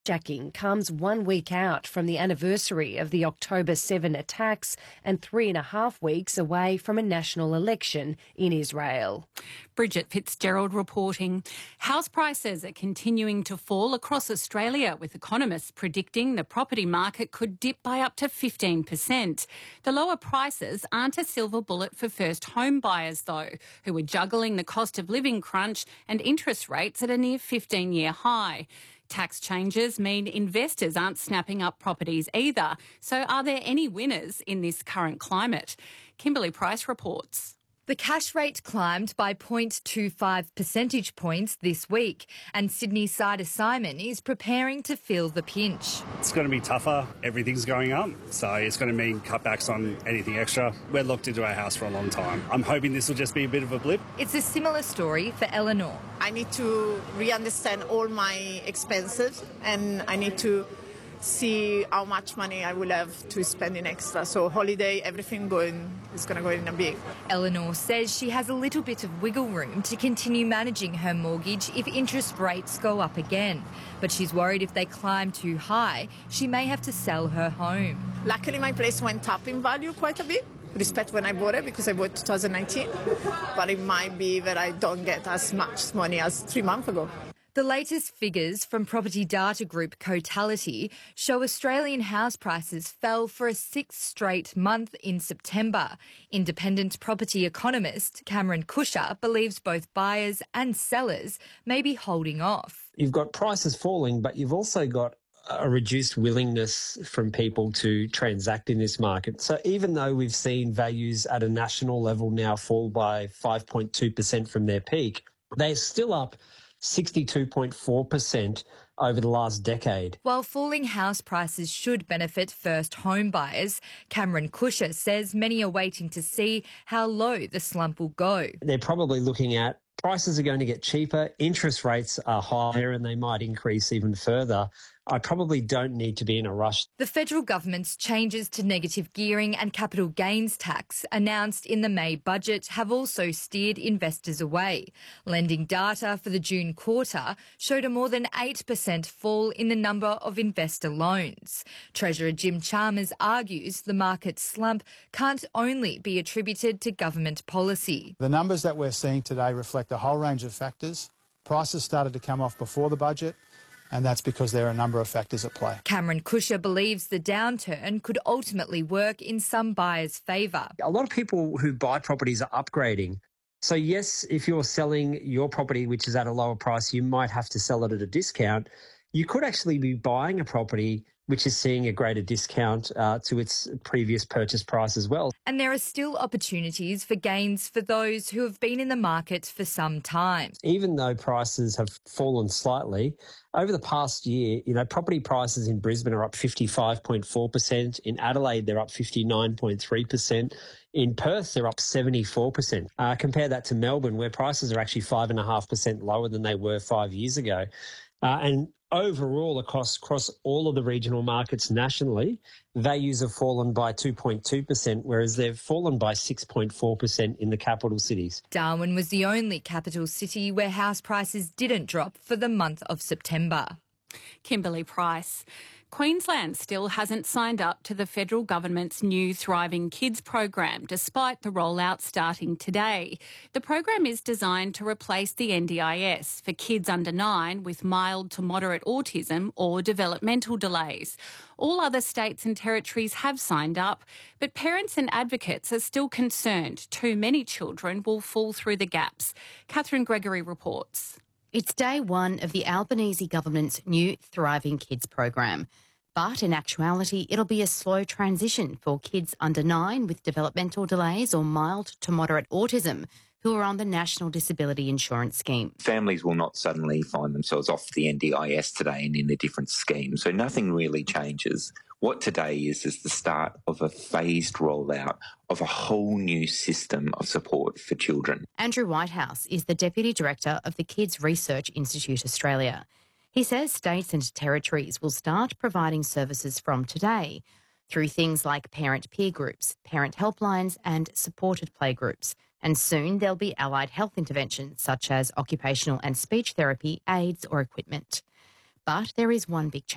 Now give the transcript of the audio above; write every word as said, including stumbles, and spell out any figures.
Jacking comes one week out from the anniversary of the October seventh attacks and three and a half weeks away from a national election in Israel. Bridget Fitzgerald reporting. House prices are continuing to fall across Australia, with economists predicting the property market could dip by up to fifteen percent. The lower prices aren't a silver bullet for first home buyers, though, who are juggling the cost of living crunch and interest rates at a near fifteen-year high. Tax changes mean investors aren't snapping up properties either. So are there any winners in this current climate? Kimberly Price reports. The cash rate climbed by zero point two five percentage points this week, and Sydney Sider Simon is preparing to feel the pinch. It's going to be tougher. Everything's going up, so it's going to mean cutbacks on anything extra. We're locked into our house for a long time. I'm hoping this will just be a bit of a blip. It's a similar story for Eleanor. I need to re-understand all my expenses, and I need to see how much money I will have to spend in extra. So holiday, everything going is going to go in a big. Eleanor says she has a little bit of wiggle room to continue managing her mortgage if interest rates go up again. But she's worried if they climb too high, she may have to sell her home. Luckily, my place went up in value quite a bit. Respect when I bought it, because I bought two thousand nineteen. But it might be that I don't get as much money as three months ago. The latest figures from property data group Cotality show Australian house prices fell for a sixth straight month in September. Independent property economist Cameron Kusher believes both buyers and sellers may be holding off. You've got prices falling, but you've also got a reduced willingness from people to transact in this market. So even though we've seen values at a national level now fall by five point two percent from their peak, they're still up sixty-two point four percent over the last decade. While falling house prices should benefit first home buyers, Cameron Kusher says many are waiting to see how low the slump will go. They're probably looking at prices are going to get cheaper, interest rates are higher and they might increase even further. I probably don't need to be in a rush. The federal government's changes to negative gearing and capital gains tax announced in the May budget have also steered investors away. Lending data for the June quarter showed a more than eight percent fall in the number of investor loans. Treasurer Jim Chalmers argues the market slump can't only be attributed to government policy. The numbers that we're seeing today reflect a whole range of factors. Prices started to come off before the budget, and that's because there are a number of factors at play. Cameron Kusher believes the downturn could ultimately work in some buyers' favour. A lot of people who buy properties are upgrading. So yes, if you're selling your property, which is at a lower price, you might have to sell it at a discount. You could actually be buying a property which is seeing a greater discount uh, to its previous purchase price as well. And there are still opportunities for gains for those who have been in the market for some time. Even though prices have fallen slightly, over the past year, you know, property prices in Brisbane are up fifty-five point four percent. In Adelaide, they're up fifty-nine point three percent. In Perth, they're up seventy-four percent. Uh, compare that to Melbourne, where prices are actually five point five percent lower than they were five years ago. Uh, and overall, across, across all of the regional markets nationally, values have fallen by two point two percent, whereas they've fallen by six point four percent in the capital cities. Darwin was the only capital city where house prices didn't drop for the month of September. Kimberly Price. Queensland still hasn't signed up to the federal government's new Thriving Kids program, despite the rollout starting today. The program is designed to replace the N D I S for kids under nine with mild to moderate autism or developmental delays. All other states and territories have signed up, but parents and advocates are still concerned too many children will fall through the gaps. Catherine Gregory reports. It's day one of the Albanese government's new Thriving Kids program. But in actuality, it'll be a slow transition for kids under nine with developmental delays or mild to moderate autism who are on the National Disability Insurance Scheme. Families will not suddenly find themselves off the N D I S today and in a different scheme, so nothing really changes. What today is is the start of a phased rollout of a whole new system of support for children. Andrew Whitehouse is the Deputy Director of the Kids Research Institute Australia. He says states and territories will start providing services from today through things like parent peer groups, parent helplines and supported playgroups. And soon there'll be allied health interventions such as occupational and speech therapy, aids or equipment. But there is one big change.